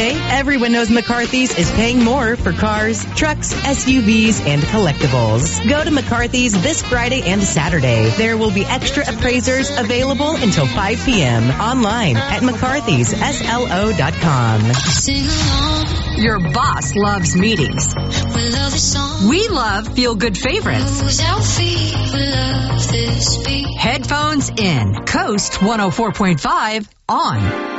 Friday, everyone knows McCarthy's is paying more for cars, trucks, SUVs, and collectibles. Go to McCarthy's this Friday and Saturday. There will be extra appraisers available until 5 p.m. online at McCarthy'sSLO.com. Your boss loves meetings. We love feel-good favorites. Headphones in. Coast 104.5 on.